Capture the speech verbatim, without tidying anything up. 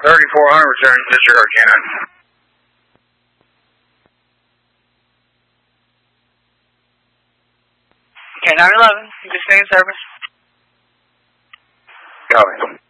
thirty-four hundred, return disregard canine. Okay, nine eleven, you just stay in service. Copy.